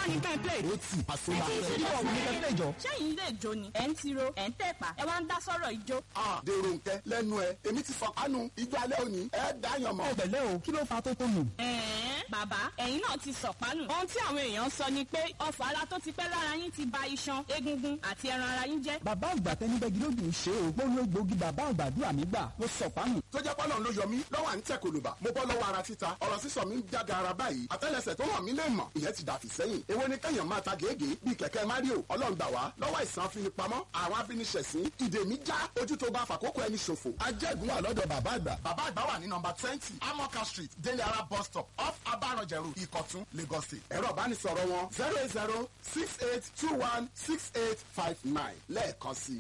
náà ní bẹ́ẹ̀ play. ó ti àsọlá ìbọn òní kẹ́ play jọ. ṣẹ́yìn ilé ìjó ni ẹ̀ ń tiro ẹ̀ ń tẹ̀pà ẹ wá ń dá sọ̀rọ̀ ìjó. dèrò nkẹ́ lẹ́nu ẹ̀ èmi ti sọ kánú ijó alẹ́ òní ẹ̀ dáyàn mọ́. ọ̀bẹ̀lẹ̀ o kí ló fa tó tó nù. Bàbá ẹ̀yin náà ti sọ̀pánù. ohun tí àwọn èèyàn sọ ni pé ọfà ara tó ti pẹ́ lára yín ti ba iṣan egungun àti ẹran ara yín jẹ́. bàbá àgbà tẹnibẹ́gi lójú ṣe o gbóhùn egbògi bàbá àgbàdúrà mi gbà ló sọ̀pánù. tó jẹ́ pọ́nà ló yọ mí lọ́wọ́ à ń tẹ̀ kòlùbà mo bọ́ lọ́wọ́ ara títa ọ̀rọ̀ sísọ mi ń jága ara báyìí àtẹ́lẹsẹ̀ tó hàn mí lè mọ̀ ìyẹn ti dàfí sẹ́yìn èwo ni kẹ́yàn máa ta gèégèé bíi kẹ̀kẹ́ Mario Ọlọ́run gbà wá lọ́wọ́ àìsàn afinipamọ́ àwọn afiniṣẹ̀sín ìdè mi já ojú tó bá fàkókò ẹni ṣòfò ajẹ́gun wà lọ́dọ̀ bàbá àgbà. bàbá àgbà wà ní nọ́mbà 20 Amoka Street Délé Ara bus stop off Abaranjẹrù Ìkọ̀tún Lagos State. ẹ̀rọ ìbánisọ̀rọ̀ wọn 08068216859 lẹ́ẹ̀kan sí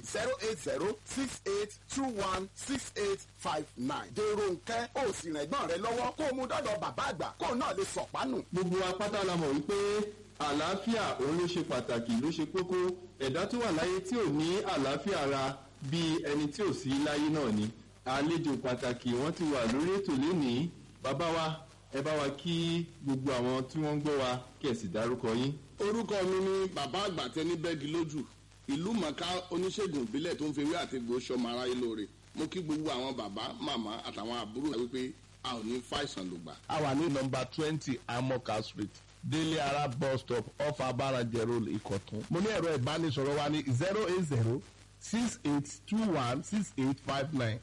08068216859. dèrò nkẹ́ ó sì rìn ẹ̀gbọ́n rẹ lọ́wọ́ kó o mú dọ́dọ̀ bàbá àgbà kó o náà lè sọ̀pánù. gbogbo apáta la mọ̀ wípé àlàáfíà òun ló ṣe pàtàkì ló ṣe kókó ẹ̀dá tó wà láyé tí ò ní àlàáfíà ara bíi ẹni tí ò sí láyé náà ni. àlejò pàtàkì wọ́n ti wà lórí ètò lénìí. bàbá wa ẹ bá wa kí gbogbo àwọn tí wọ́n ń gbọ́ wa kí ẹ sì dárúkọ yín. orúkọ mi ni bàbá àgbà tẹnibẹ́gi lójú ìlú mọ̀ká oníṣègùn ìbílẹ̀ tó ń fewé àtegbò sọmọ aráyé lóore. mo kí gbogbo àwọn bàbá màmá àtàwọn àbúrò wípé a ò ní fàìsàn lògbà. a wà ní nọ́mbà 20 Amoka Street Délé Ara bus stop off Abaranjẹ road Ìkọ̀tún. mo ní ẹ̀rọ ìbánisọ̀rọ̀ wa ní 08068216859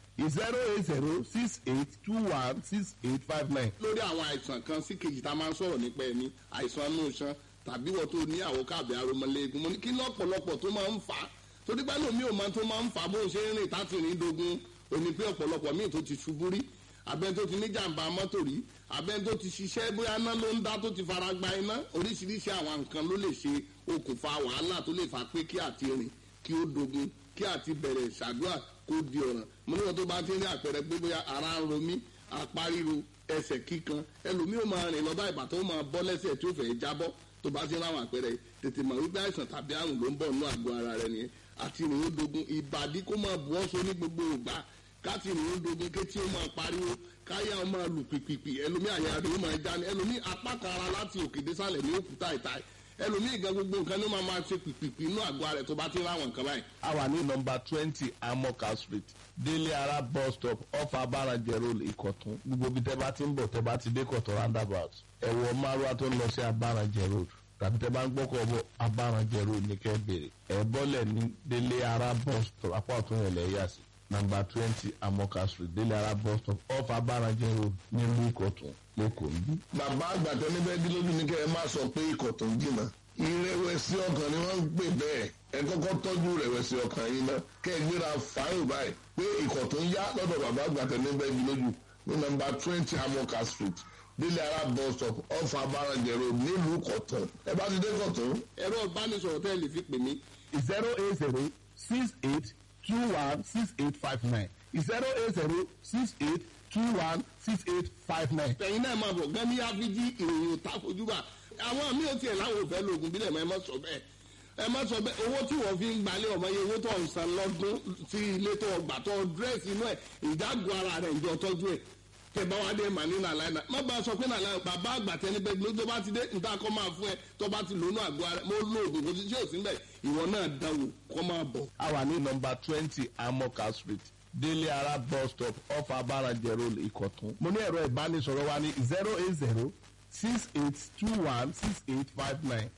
08068216859. lórí àwọn àìsàn kan sí kejì tá a máa ń sọ̀rọ̀ nípa ẹni àìsàn inú iṣan tàbí wọ́n tó ní àwòkábẹ̀ aromọléegun mo ní kí lọ́pọ̀lọpọ̀ tó máa ń fà á torí pé lómi ò máa tó máa ń fà á bó ń ṣe ń rìn táti rìn dogun òní pé ọ̀pọ̀lọpọ̀ míì tó ti ṣubú rí abẹ́ni tó ti ní jàǹbá mọ́tò rí abẹ́ni tó ti ṣiṣẹ́ bóyá iná ló ń dá tó ti fara gba iná oríṣiríṣi àwọn nǹkan ló lè ṣe okùnfà wàhálà tó lè fà pé kí àti rìn kí ó dogun kí àti bẹ̀rẹ̀ ṣàdúrà kó di ọ̀ràn mo ní wọn tó bá ti rí àpẹẹrẹ pé bóyá ara ń ro mí apá ríro ẹsẹ̀ kíkan ẹlòmíì ó máa rìn lọ́ba ìbàtọ́ ó máa bọ́ lẹ́sẹ̀ tí ó fẹ́ jábọ́ tó bá ti rí àwọn àpẹẹrẹ tètè mọ̀ wípé àìsàn tàbí àrùn ló ń bọ̀ nínú àgọ́ ara rẹ nìyẹn àti rìn ó dogun ìbàdí kó máa bu ọ́sọ ní gbogbo ìgbà káti rìn ó dogun kétí ó máa pariwo káyà ó máa lù pìpìpì ẹlòmíì àyà rẹ̀ ó máa já ní ẹlòmíì apá kan ara láti òkè désàlẹ̀ ní òkúta ìta ẹlòmíì gan gbogbo nǹkan ló máa ṣe pìpìpì inú àgọ́ ara rẹ̀ tó bá ti ráwọn nǹkan báyìí. a wà ní nọ́mbà 20 Amoka Street Délé Ara bus stop off Abaranjẹ road Ìkọ̀tún gbogbo ibi tẹ́ bá ti ń bọ̀ tẹ́ bá ti dé Ìkọ̀tún roundabout ẹ̀wọ̀ márùwá tó ń lọ sí Abaranjẹ road tàbí tẹ́ bá ń gbọ́kọ̀ bọ̀ Abaranjẹ road ní kẹ́ bèrè ẹ̀ bọ́lẹ̀ ní Délé Ara bus stop apá ọ̀tún yẹn lẹ́ yà sí nọ́mbà 20 Amoka Street Délé Ara bus stop off Abaranjẹ road nílùú Ìkọ̀tún lẹ́kọ̀ọ́ níbí. bàbá àgbà tẹnibẹ́gi lójú ni kẹ́ ẹ má sọ pé Ìkọ̀tún jìnnà ìrẹ̀wẹ̀sì ọkàn ni wọ́n ń pè bẹ́ẹ̀ ẹ kọ́kọ́ tọ́jú ìrẹ̀wẹ̀sì ọkàn yín náà kẹ́ ẹ gbéra fáyọ̀ báyìí pé Ìkọ̀tún yá lọ́dọ̀ bàbá àgbà tẹnibẹ́gi lójú ní nọ́mbà 20 Amoka Street Délé Ara bus stop off Abaranjẹ road nílùú Ìkọ̀tún ẹ bá ti dé Ìkọ̀tún. ẹ̀rọ ìbánisọ̀rọ̀ tẹ́ ẹ lè fi pè mí 08068216859 08068216859. ẹ̀yin náà máa bọ̀ gan ní áfíjí ìròyìn òtá fojúbà àwọn mi ò tiẹ̀ láwọn òfẹ́ lóògùn bílẹ̀ mọ́ ẹ má sọ bẹ́ẹ̀ ẹ má sọ bẹ́ẹ̀ owó tí wọ́n fi ń gbalẹ̀ ọmọ yẹn owó tó ń san lọ́dún sí ilé tó gbà tó dírẹ́sì inú ẹ̀ ìdágùn ara rẹ̀ ìjọ tọ́jú ẹ̀ tẹ̀bá wa dé mà ní nàlàyé náà má bá a sọ pé nàlàyé bàbá àgbà tẹnibẹ́gi ló tó bá ti dé níta kọ́ máa fún ẹ tó bá ti lónú àgọ́ ara mo lóògùn kò sí ṣé òsín bẹ́ẹ̀ ìwọ náà dáwò kọ́ máa bọ̀. a wà ní nọ́mbà 20 Amoka Street Délé Ara bus stop off Abaranjẹ road Ìkọ̀tún. mo ní ẹ̀rọ ìbánisọ̀rọ̀ wa ní 08068216859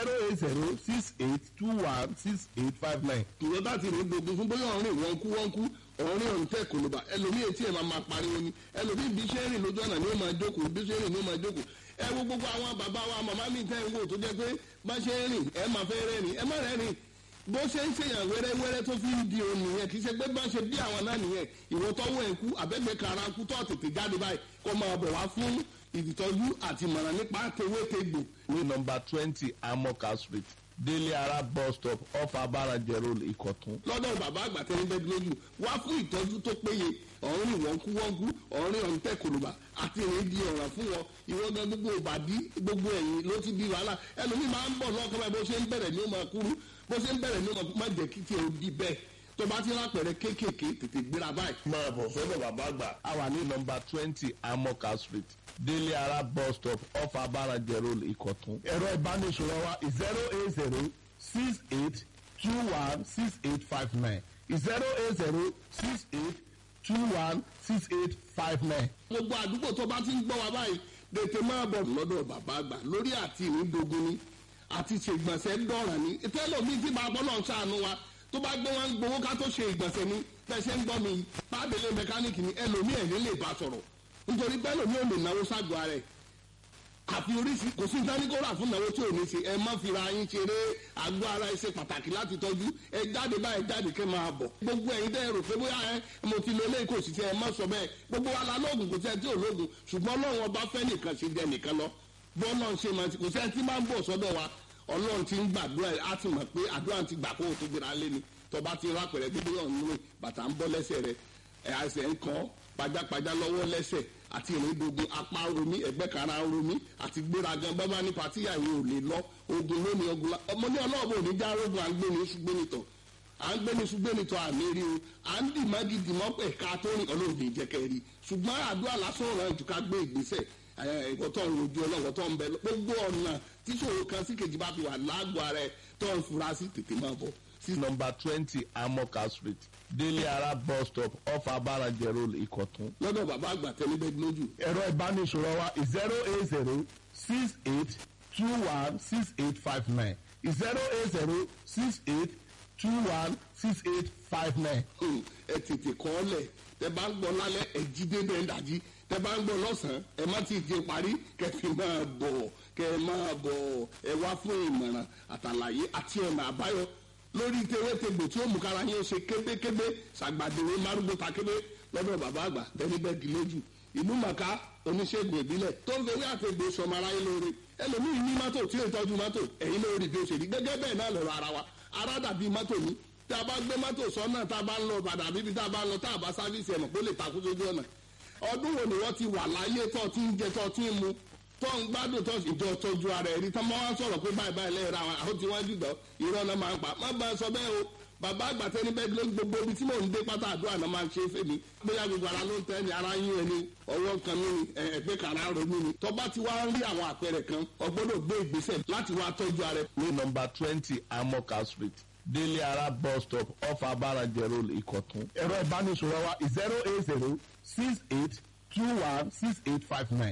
08068216859. ìwọ bá ti rìn dogun fún bóyá ọ̀rìn wọ́n kú ọ̀rìn ọ̀rìn tẹ̀ kòlóbà ẹlòmíì etí ẹ̀ máa pariwo ni ẹlòmíì bí ṣe rìn lójú ọ̀nà ni ó máa jókòó bí ṣe rìn ni ó máa jókòó ẹ wo gbogbo àwọn bàbá wa màmá mi tẹ́ ń wò tó jẹ́ pé bá ṣe rìn ẹ máa fẹ́ rẹ́rìn ẹ má rẹ́rìn bó ṣe ń ṣèyàn wẹ́rẹ́wẹ́rẹ́ tó fi ń di òun nìyẹn kì í ṣe pé bá ṣe bí àwọn náà nìyẹn ìwọ tọ́wọ́ ẹ̀ kú àbẹ́gbẹ́ kara kú tó tètè jáde báyìí kó máa bọ̀ wá fún ìtọ́jú àti ìmọ̀ràn nípa tewétegbò. ní nọ́mbà 20 Amoka Street Délé Ara bus stop off Abaranjẹ road Ìkọ̀tún. lọ́dọ̀ bàbá àgbà tẹnibẹ́gi lójú wá fún ìtọ́jú tó péye ọ̀rìn wọ́nkú ọ̀rìn ọ̀ǹtẹ̀ kòlùbà àti ìrìn di ọ̀ràn fún wọn ìwọ́n gan gbogbo ìbàdí gbogbo ẹ̀yìn ló ti di wàhálà ẹlòmíì máa ń bọ̀ lọ́kàn báyìí bó ṣe ń bẹ̀rẹ̀ ní ó máa kúrú bó ṣe ń bẹ̀rẹ̀ ní ó máa jẹ́ kí tiẹ̀ ó di bẹ́ẹ̀ tó bá ti lápẹ̀rẹ̀ kéékèèké tètè gbéra báyìí. máa bọ̀ sọ́dọ̀ bàbá àgbà. a wà ní nọmba 20 amoka street délé ara bus stop off abarajẹ road ìkọ̀tún. ẹ̀rọ ìbánisọ̀rọ̀ wa 08068216859 08068216859. gbogbo àdúgbò tó bá ti ń gbọ́ wa báyìí tètè máa bọ̀ lọ́dọ̀ bàbá àgbà lórí àti ìrìndògún ni àti ṣègbọ̀nsẹ̀ dọ̀ràn ni tẹ́lọ̀mí tí bàbá náà ṣàánú wa tó bá gbé wọn gbowó ká tó ṣe ìgbọ̀nsẹ̀ ni tẹ̀sẹ̀ ń gbọ́ mi pàdélé mẹkáníìkì ni ẹlòmí ẹ̀yìn lè bá sọ̀rọ̀ nítorí bẹ́ẹ̀ lòmí ò lè náwó ságọ́ ara ẹ̀ àfi oríṣi kò sí ìdánikọ́ra fún náwó tí ò ní ṣe ẹ má fira yín ṣeré àgọ́ ara ẹ ṣe pàtàkì láti tọ́jú ẹ jáde báyìí jáde kẹ́ máa bọ̀ gbogbo ẹ̀yin tẹ́ ẹ rò pé bóyá ẹ mo ti lo eléyìí kò sì ṣe ẹ má sọ bẹ́ẹ̀ gbogbo wa la lóògùn kò sí ẹ tí ò lóògùn ṣùgbọ́n ọlọ́run ọba fẹ́ nìkan ṣe jẹ nìkan lọ bọ́ọ̀lù ṣe máa kò sí ẹ tí máa ń bọ̀ sọ́dọ̀ wa ọlọ́run ti ń gbàdúrà á ti mọ̀ pé àdúrà ti gbà kó o tó gbéra lé ni tọba ti rápẹ̀rẹ̀ gbígbé ọ̀nù bàtà ń bọ́ lẹ́sẹ̀ rẹ̀ ẹsẹ̀ ń kàn pajápajá lọ́wọ́ lẹ́sẹ̀ àti ìrìndògùn apá romi ẹ̀gbẹ́ kara romi àti gbéragan bábá ní patíyà ìwé ò lè lọ ogun lónìí ogun ọmọ ní ọlọ́ọ̀bù ò ní já rogun à ń gbé ní ṣùgbẹ́nitọ̀ à ń gbé ní ṣùgbẹ́nitọ̀ àmì rí o à ń dì má gidi mọ́ ẹ̀ka tó rìn ọlọ́ọ̀bù ìjẹ́kẹ́ rí ṣùgbọ́n àdúrà lásán ọ̀ràn jù ká gbé ìgbésẹ̀ ìkọ̀tọ̀ rojú ọlọ́wọ́ ń bẹ gbogbo ọ̀nà tíṣòro kan sí kejì bá fi wà lágọ̀ọ́ ara ẹ̀ tó ń fura sí tètè máa bọ̀. sí nọmba 20 amoka street délé ara bus stop off abarajẹ road ìkọ̀tún. lọ́dọ̀ bàbá àgbà tẹ́lẹ̀ bẹ́ẹ̀ lójú. ẹ̀rọ ìbánisọ̀rọ̀ wa 08068216859 08068216859. ẹ tètè kọ́ ọ lẹ̀ tẹ bá ń gbọ́ lálẹ́ ẹ jí dédé ń dàjí tẹ bá ń gbọ́ lọ́sàn-án ẹ má ti di parí kẹfì máa bọ̀ kẹ máa bọ̀ ẹ wá fún ìmọ̀ràn àtàlàyé àti ọ̀nà àbáyọ lórí tewétegbò tí ó mú kára yín ṣe kébékébé ṣàgbàdéwé márùngbò takébé lọ́dọ̀ bàbá àgbà tẹ́lifẹ̀dì lójú ìlú màkà oníṣègùn ìbílẹ̀ tó ń fewé àtẹ̀gbò sọmọ aráyé lóore ẹlòmíì ní mọ́tò tí ó tọ́jú mọ́tò ẹ̀yin lórí bí ó ṣe rí gẹ́gẹ́ bẹ́ẹ̀ náà lọ́rọ̀ ara wa ara dàbí mọ́tò ní tí a bá gbé mọ́tò sọ́nà tá a bá ń lọ padà bíbi tá a bá ń lọ tá a bá sáfíìsì ẹ̀mọ̀ kó lè takú sójú ọ̀nà ọdún wo ni wọ́n ti wà láyé tó ti ń jẹ tó ti ń mu tó ń gbádùn tó ìjọ tọ́jú ara ẹ̀rí tó máa ń sọ̀rọ̀ pé báyìí báyìí lẹ́yìn ra wọn àwọn tí wọ́n dìgbọ́ irọ́ náà máa ń pa má bá a sọ bẹ́ẹ̀ o bàbá àgbà tẹni bẹ́ẹ̀ ló gbogbo ibi tí mò ń dé pátá àdúrà náà máa ń ṣe é fèmí bóyá gbogbo ara ló ń tẹ́ ni ara yín ẹni ọwọ́ kan ní ni ẹgbẹ́ kàrá ronú ni tó bá ti wá ń rí àwọn àpẹẹrẹ kan ọgbọ́dọ̀ gbé ìgbésẹ̀ láti wá tọ́jú ara ẹ̀. ní nọmba 20 amoka street délé ara bus stop off abarajẹ road ìkọ̀tún. ẹ̀rọ ìbánisọ̀rọ̀ wa 08068216859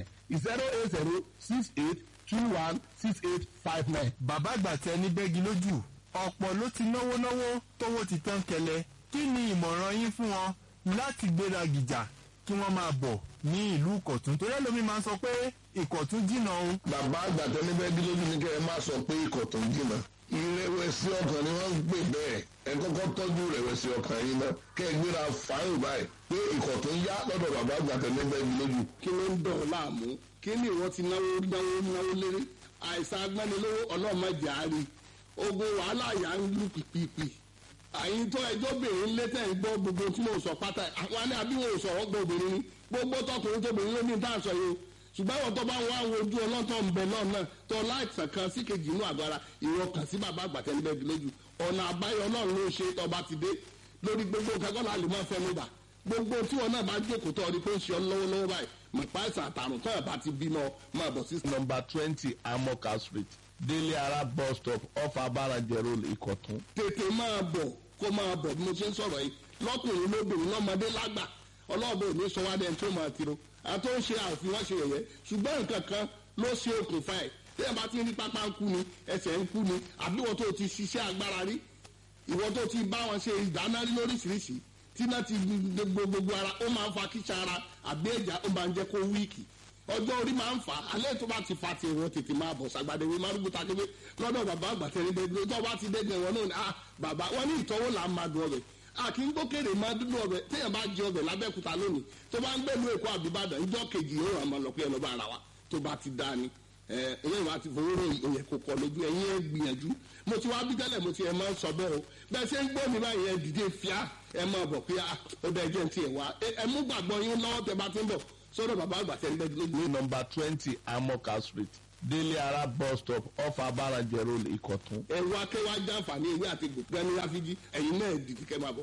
08068216859. bàbá àgbà tẹ ní bẹ́gi lójú ọ̀pọ̀ ló ti náwó tówó ti tán kẹlẹ̀ kí ni ìmọ̀ràn yín fún wọn láti gbéra gìjà kí wọ́n máa bọ̀ ní ìlú ìkọ̀tún torí ẹlòmíín máa ń sọ pé ìkọ̀tún jìnnà o. bàbá àgbà tẹ́lẹ̀ bẹ́ẹ̀ dí lójú ní kẹ́ ẹ má sọ pé ìkọ̀tún jìnnà ìrẹ̀wẹ̀sì ọkàn ni wọ́n ń gbé bẹ́ẹ̀ ẹ kọ́kọ́ tọ́jú ìrẹ̀wẹ̀sì ọkàn yín náà kẹ́ ẹ gbéra fáyìn báyìí pé ìkọ̀tún yá lọ́dọ̀ bàbá àgbà tẹ́lẹ̀ bẹ́ẹ̀ dí lójú. kí ló ń dọ̀ ọ́ láàmú kí ni ìwọ ti náwó lérí àìsàn agbẹ́nilówó ọlọ́mọdé àárí ogun wàhálà yà ń lù pìpìpì àyìn tó ẹjọ́ bèrè ń létẹ̀ ń gbọ́ gbogbo tí mo sọ pátá àwọn alẹ́ àbí wọn ò sọ̀rọ̀ gbọ́ obìnrin ni gbogbo tọkùnrin tóbìnrin ló ní tá à ń sọ yìí o ṣùgbọ́n àwọn tó bá wà wojú ọlọ́tọ̀ ń bẹ náà náà tó láìsàn kan sí kejì inú àgọ́ ara ìwọ kàn sí bàbá àgbàtẹ́lẹ́bẹ̀ẹ́ lójú ọ̀nà àbáyọ náà ló ṣe tọba ti dé lórí gbogbo kakọ́lá lè má fẹ́ ló bà gbogbo tí wọn náà bá jókòó tó ọdí pé ń ṣe ọ lọ́wọ́lọ́wọ́ báyìí mọ̀pá ìsàn àtàrùn tó ẹ̀ bá ti bímọ máa bọ̀ sí. nọmba 20 amoka street délé ara bus stop off abarajẹ road ìkọ̀tún. tètè máa bọ̀ kó máa bọ̀ bí mo ṣe ń sọ̀rọ̀ yìí lọ́kùnrin lóbìnrin lọ́mọdé lágbà ọlọ́ọ̀bẹ ò ní sọ wá dẹ́n tó máa tiro àtó ń ṣe àfihàn ṣe yẹ̀yẹ́ ṣùgbọ́n nǹkan kan ló ṣe okùnfà ẹ̀ tí ẹ̀ bá ti rí pápá ń kú ni ẹsẹ̀ ń kú ni àbí ìwọ tó ti ṣiṣẹ́ agbára rí ìwọ tó ti bá wọn ṣe ìdáná rí lóríṣiríṣi tí náà ti gbogbo ara ó máa ń fa kíṣà ara àbí ẹ̀já ó máa ń jẹ́ kó wíìkì ọjọ́ orí máa ń fà á alẹ́ tó bá ti fa ti ìwọ tètè máa bọ̀ sàgbàdéwé márùgbó takébé lọ́dọ̀ bàbá àgbàtẹ́rẹ́ bẹ́ẹ̀ tó bá ti dẹ́gbẹ̀ wọn náà ni bàbá wọn ní ìtọ́wò là ń máa dùn ọbẹ̀ kì í gbókèrè máa dúdú ọbẹ̀ téèyàn bá jẹ ọbẹ̀ lábẹ́kúta lónìí tó bá ń gbẹ́lu èkó àbíbàdàn ìjọ kejì yóò ràn máa lọ pé ẹlọ́ba ara wa tó bá ti dáa ni ẹ̀yìn wa ti fowó ròyìn òyẹ̀ kò kọ lójú ẹ̀yìn ẹ̀ gbìyànjú mo ti wá bí tẹ́lẹ̀ mo ti ẹ̀ máa ń sọ bẹ́ẹ̀ o bẹ́ẹ̀ ṣe ń gbọ́ mi báyìí ẹ̀ dìde fíà ẹ̀ máa bọ̀ pé ó dẹ́ jẹ́ ti ẹ̀ wá ẹ̀ mú gbàgbọ́ yín lọ́wọ́ tẹ bá ti ń bọ̀ sọ́dọ̀ bàbá àgbà tẹ́ ń bẹ́ẹ̀ lójú. ní nọmba 20 amoka street délé ara bus stop off abarajẹ road ìkọ̀tún. ẹ̀rọ akẹ́wà jàǹfààní ewé àti gbòǹgbẹ́ ní ráfíjì ẹ̀yin náà dìde kẹ́ máa bọ̀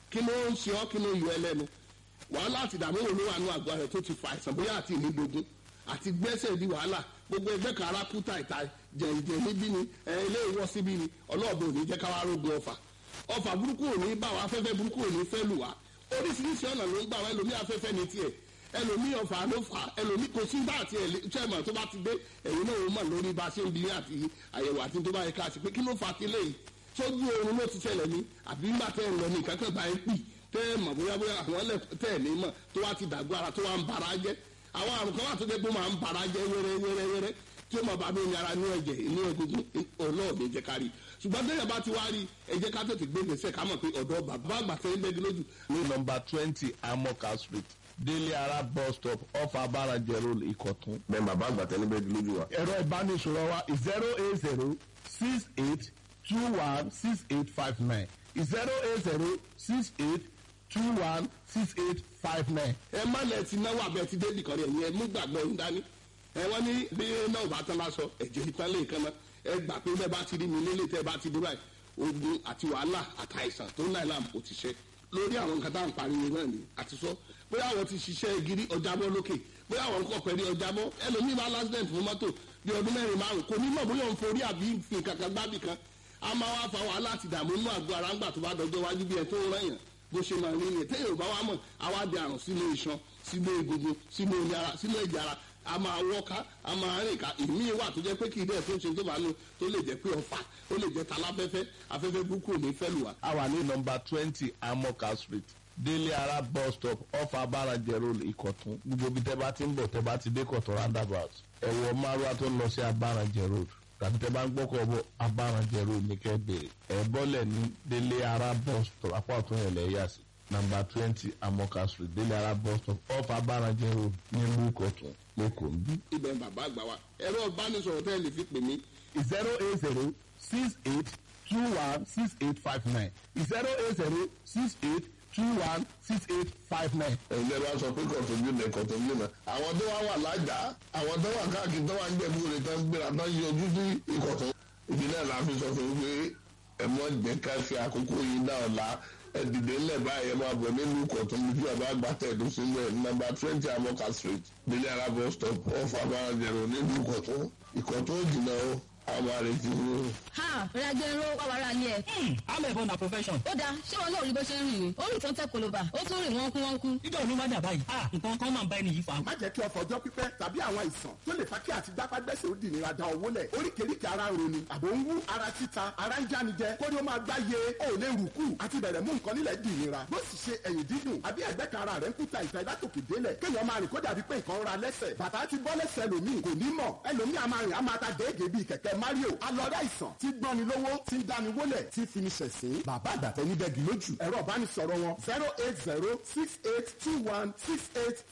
kí ló ń ṣe ọ́ kí ló ń yọ ẹlẹ́nu wàhálà àti ìdààmú wo ló wà nínú àgọ́ rẹ̀ tó ti fa àìsàn bóyá àti ìnídogun àti gbẹ́sẹ̀ di wàhálà gbogbo ẹgbẹ́ kan ara kú tàìtà jẹ̀ǹjẹ̀ níbí ni ilé ìwọ́ síbí ni ọlọ́ọ̀bẹ ò ní jẹ́ káwá rógun ọfà burúkú ò ní bá wa afẹ́fẹ́ burúkú ò ní fẹ́ lù wá oríṣiríṣi ọ̀nà ló ń gbà wá ẹlòmí afẹ́fẹ́ ní tiẹ̀ ẹlòmí ọfà ló fà ẹlòmí kò sí bá àti ẹ̀lẹ́tẹ̀mọ̀ tó bá ti dé ẹ̀yìn náà ó mọ̀ lórí bá a ṣe ń bi àti àyẹ̀wò àti tó bá yẹ ká ṣe pé kí ló fà á tilẹ̀ yìí sójú oorun ló ti ṣẹlẹ̀ ní àbí nígbà tẹ́ ẹ̀ lọ ní ìkákẹ́ bá ẹ pì tẹ́ ẹ mọ̀ bóyá àwọn tẹ́ ẹ̀ ní mọ̀ tó wá ti dàgbọ́ ara tó wá ń bara jẹ́ àwọn àrùn kan wà tó jẹ́ pé ó máa ń bara jẹ́ wẹ́rẹ́wẹ́rẹ́ tí ó máa bá mi yàrá ní ẹ̀jẹ̀ inú egungun ọlọ́ọ̀dẹ jẹ́ ká rí ṣùgbọ́n tẹ́yà bá ti wá rí ẹ jẹ́ ká tètè gbé gbèsè ká mọ̀ pé ọ̀dọ́ bàbá àgbà tẹ́ ń bẹ́gi lójú. ní nọ́mbà 20 amoka street délé ara bus stop off abarajẹ road ìkọ̀tún. bẹ́ẹ̀ bàbá àgbà tẹ́ ń bẹ́gi lójú wa. ẹ̀rọ ìbánisọ̀rọ̀ wa 08068216859 08068216859. ẹ má lẹ ti náwó abẹ ti dé nìkan rẹ yẹn mú gbàgbọ́ yín dání ẹ wọ́n ní bí náà bá tán lásọ ẹ̀jẹ̀ ìtàn lè kan náà ẹ gbà pé bẹ́ẹ̀ bá ti rí mi nílé tẹ́ bá ti dé báyìí ogun àti wàhálà àtàìsàn tó ń láì láàmú kò ti ṣe lórí àwọn nǹkan tá à ń pariwo náà ni àti sọ bóyá àwọn ti ṣiṣẹ́ gírí ọjàbọ́ lókè bóyá àwọn nǹkan pẹ̀lú ọjàbọ́ ẹlòmíì bá lásìdẹ̀ntì fún mọ́tò bí ọdún 4-5 kò ní mọ̀ bóyá òun forí àbí fi kankan gbábì kan a máa wá fa wàhálà àti ìdààmú inú àgọ́ ara ńgbà tó bá dọjọ́ wájú bí ẹ tó ń rẹ̀yàn bó ṣe máa rí ni téèyàn bá wá mọ̀ àwa di àrùn sínú iṣan sínú egungun sínú omi ara sínú ẹ̀jẹ̀ ara a máa wọ́ká a máa rìn ká ìmí wà tó jẹ́ pé kì í dẹ̀ tó ń ṣe tó bá nu tó lè jẹ́ pé ọ̀fà ó lè jẹ́ taláfẹ́fẹ́ afẹ́fẹ́ burúkú ò ní fẹ́ lù wá. a wà ní nọ́mbà 20 amoka street délé ara bus stop off abarajẹ road ìkọ̀tún gbogbo ibi tẹ́ bá ti ń bọ̀ tẹ́ bá ti dé kọ̀tún roundabout ẹ̀wọ̀ márùwá tó ń lọ sí abarajẹ road tàbí tẹ́ bá ń gbọ́kọ̀ bọ̀ abarajẹ road ní kẹ́ bèrè ẹ̀ bọ́lẹ̀ ní délé ara bus stop apá ọ̀tún yẹn lẹ́ yà sí nọ́mbà 20 amoka street délé ara bus stop off abarajẹ road ní ìlú ìkọ̀tún lẹ́kọ̀ọ́ bí. ibẹ̀ bàbá àgbà wa ẹ̀rọ ìbánisọ̀rọ̀ tẹ́ ẹ lè fi pè mí 08068216859 08068216859. ẹ̀yin lẹ́ẹ̀ bá sọ pé kọ̀tọ̀jú lẹ̀ kọ̀tọ̀jú náà àwọn tó wá wà lájà àwọn tó wà káàkiri tó wà ń gbẹ̀bú rẹ̀ tó ń gbéra tó ń yọjú sí ìkọ̀tọ̀ ìbílẹ̀ la fi sọ fún mi pé ẹ mọ̀ jẹ́ ká fi àkókò yìí náà la ẹ dìde ńlẹ̀ báyìí ẹ máa bọ̀ nílùú kọ̀tún bí bàbá àgbà tẹ̀dó sílẹ̀ nọ́mbà 20 amoka street délé ara bus stop off abarajẹ̀rọ̀ nílùú kọ̀tún ìkọ̀tún jìnnà o àwọn àrètí o. ha rẹgbẹrún wà wàrà ni ẹ. amẹ̀bọ na profession. ó dáa ṣé wọn náà rí bó ṣe ń rìn ni ó rìn tó ń tẹ koloba ó tún rìn wọ́n kú. ìjọ òní wájà báyìí nǹkan kan máa ń bá ẹni yìí fa. má jẹ́ kí ọ̀fọ̀ ọjọ́ pípẹ́ tàbí àwọn àìsàn tó lè fa kí àti gbápágbẹ́sẹ̀ ó dì nira da owó lẹ̀ oríkèéríkèé ara ń roni àbò ń wú ara títa ara ń jánijẹ kó ní ó máa gbáyé ó lè rùkú àti bẹ̀rẹ̀ mú nǹkan nílẹ̀ dì nira bó sì ṣe ẹ̀yìn dídùn àbí ẹ̀gbẹ́ kan ara rẹ̀ ń kúta ìta ìdátòkè délẹ̀ kéèyàn máa rìn kó dàbí pé nǹkan ra lẹ́sẹ̀ bàtà ti bọ́ lẹ́sẹ̀ ẹlòmíì kò ní mọ̀ ẹlòmíì a máa rìn a máa ta déédéé bíi kẹ̀kẹ́ Mario alọ́rẹ́ àìsàn tí gbọ́ni lówó tí ń dáni wólẹ̀ tí fini ṣẹ̀sín bàbá àgbàtẹ́ níbẹ̀ gí lójú ẹ̀rọ ìbánisọ̀rọ̀ wọn 080682168